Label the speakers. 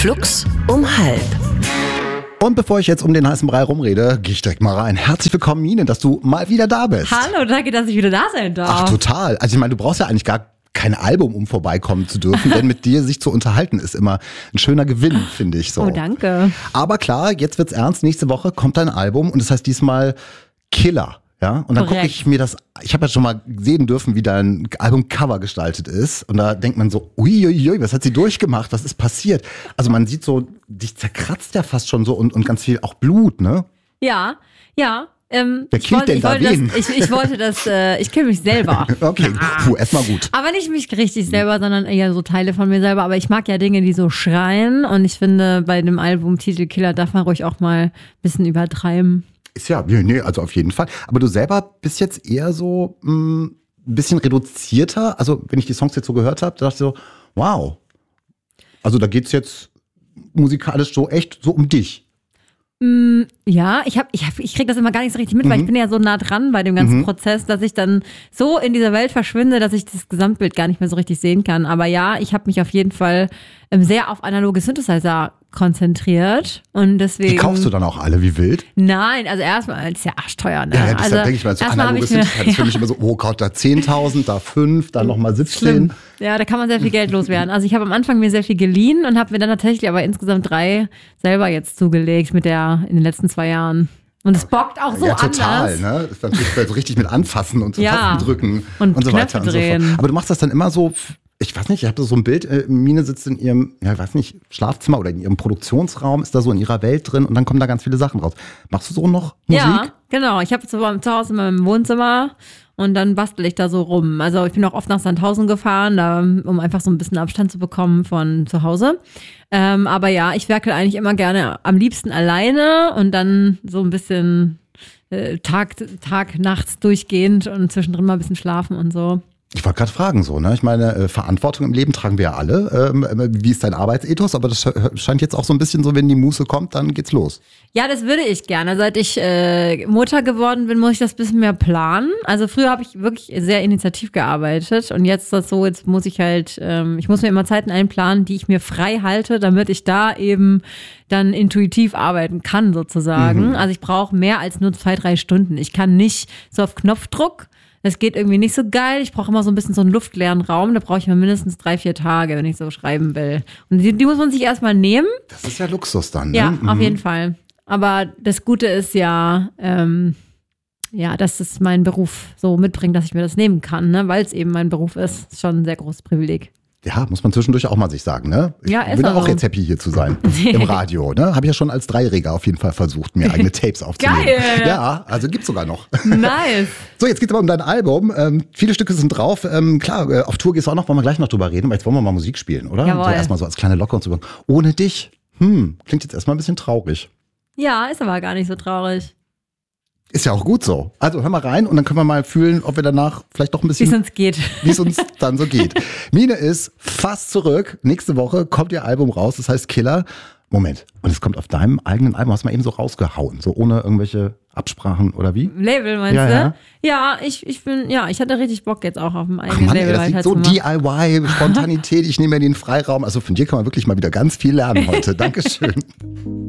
Speaker 1: Flux um halb.
Speaker 2: Und bevor ich jetzt um den heißen Brei rumrede, gehe ich direkt mal rein. Herzlich willkommen, Mine, dass du mal wieder da bist.
Speaker 3: Hallo, danke, dass ich wieder da sein darf.
Speaker 2: Ach, total. Also ich meine, du brauchst ja eigentlich gar kein Album, um vorbeikommen zu dürfen, denn mit dir sich zu unterhalten ist immer ein schöner Gewinn, finde ich so.
Speaker 3: Oh, danke.
Speaker 2: Aber klar, jetzt wird's ernst. Nächste Woche kommt dein Album und das heißt diesmal Killer. Ja, und dann gucke ich mir das, ich habe ja schon mal sehen dürfen, wie dein Albumcover gestaltet ist. Und da denkt man so, uiuiui, was hat sie durchgemacht, was ist passiert? Also man sieht so, dich zerkratzt ja fast schon so und ganz viel auch Blut, ne?
Speaker 3: Ja.
Speaker 2: Wer killt denn da wen?
Speaker 3: Ich kill mich selber.
Speaker 2: Okay, erstmal gut.
Speaker 3: Aber nicht mich richtig selber, sondern eher so Teile von mir selber. Aber ich mag ja Dinge, die so schreien. Und ich finde, bei dem Albumtitel Killer darf man ruhig auch mal ein bisschen übertreiben.
Speaker 2: Ist ja, nee, also auf jeden Fall. Aber du selber bist jetzt eher so ein bisschen reduzierter. Also wenn ich die Songs jetzt so gehört habe, da dachte ich so, wow. Also da geht's jetzt musikalisch so echt so um dich.
Speaker 3: Ja, ich krieg das immer gar nicht so richtig mit, weil ich bin ja so nah dran bei dem ganzen Prozess, dass ich dann so in dieser Welt verschwinde, dass ich das Gesamtbild gar nicht mehr so richtig sehen kann. Aber ja, ich habe mich auf jeden Fall sehr auf analoge Synthesizer konzentriert und deswegen...
Speaker 2: Die kaufst du dann auch alle wie wild?
Speaker 3: Nein, also erstmal, das ist ja arschteuer. Ne?
Speaker 2: Ja, deshalb denke ich mal, so analoge Synthesizer ist für mich immer so, oh Gott, da 10.000, da 5, dann nochmal 17.
Speaker 3: Schlimm. Ja, da kann man sehr viel Geld loswerden. Also ich habe am Anfang mir sehr viel geliehen und habe mir dann tatsächlich aber insgesamt 3 selber jetzt zugelegt in den letzten 2 Jahren. Und es bockt auch so
Speaker 2: ja, total,
Speaker 3: anders.
Speaker 2: Ne? Das ist natürlich richtig mit anfassen und so Tasten drücken und so weiter und so
Speaker 3: drehen.
Speaker 2: fort. Aber du machst das dann immer so, ich weiß nicht, ich habe so ein Bild, Mine sitzt in ihrem, ja, ich weiß nicht, Schlafzimmer oder in ihrem Produktionsraum, ist da so in ihrer Welt drin und dann kommen da ganz viele Sachen raus. Machst du so noch Musik?
Speaker 3: Ja, genau. Ich habe zu Hause in meinem Wohnzimmer und dann bastel ich da so rum. Also ich bin auch oft nach Sandhausen gefahren, um einfach so ein bisschen Abstand zu bekommen von zu Hause. Aber ja, ich werkel eigentlich immer gerne am liebsten alleine und dann so ein bisschen Tag, nachts durchgehend und zwischendrin mal ein bisschen schlafen und so.
Speaker 2: Ich wollte gerade fragen so, ne? Ich meine, Verantwortung im Leben tragen wir ja alle. Wie ist dein Arbeitsethos? Aber das scheint jetzt auch so ein bisschen so, wenn die Muße kommt, dann geht's los.
Speaker 3: Ja, das würde ich gerne. Seit ich Mutter geworden bin, muss ich das ein bisschen mehr planen. Also früher habe ich wirklich sehr initiativ gearbeitet und jetzt ist das so, jetzt muss ich halt, ich muss mir immer Zeiten einplanen, die ich mir frei halte, damit ich da eben dann intuitiv arbeiten kann sozusagen. Also ich brauche mehr als nur 2-3 Stunden. Ich kann nicht so auf Knopfdruck. Das geht irgendwie nicht so geil. Ich brauche immer so ein bisschen so einen luftleeren Raum. Da brauche ich mal mindestens 3-4 Tage, wenn ich so schreiben will. Und die muss man sich erstmal nehmen.
Speaker 2: Das ist ja Luxus dann, ne?
Speaker 3: Ja, auf jeden Fall. Aber das Gute ist ja, dass es meinen Beruf so mitbringt, dass ich mir das nehmen kann, ne? Weil es eben mein Beruf ist. Ist schon ein sehr großes Privileg.
Speaker 2: Ja, muss man zwischendurch auch mal sich sagen, ne?
Speaker 3: Ja,
Speaker 2: ich bin auch
Speaker 3: so.
Speaker 2: jetzt happy, hier zu sein. Im Radio, ne? Habe ich ja schon als 3-Jähriger auf jeden Fall versucht, mir eigene Tapes aufzunehmen.
Speaker 3: Geil!
Speaker 2: Ja, also gibt's sogar noch.
Speaker 3: Nice!
Speaker 2: So, jetzt geht's aber um dein Album. Viele Stücke sind drauf. Klar, auf Tour gehst du auch noch, wollen wir gleich noch drüber reden, aber jetzt wollen wir mal Musik spielen, oder?
Speaker 3: Jawohl.
Speaker 2: So erstmal so als kleine Locke und so. Ohne dich, klingt jetzt erstmal ein bisschen traurig.
Speaker 3: Ja, ist aber gar nicht so traurig.
Speaker 2: Ist ja auch gut so. Also hör mal rein und dann können wir mal fühlen, ob wir danach vielleicht doch ein bisschen... Wie es uns dann so geht. Mine ist fast zurück. Nächste Woche kommt ihr Album raus, das heißt Killer. Moment, und es kommt auf deinem eigenen Album, hast du mal eben so rausgehauen, so ohne irgendwelche Absprachen oder wie?
Speaker 3: Label meinst du? Ja, ich hatte richtig Bock jetzt auch auf dem eigenen Label.
Speaker 2: Das liegt so DIY, Spontanität, ich nehme mir den Freiraum. Also von dir kann man wirklich mal wieder ganz viel lernen heute. Dankeschön.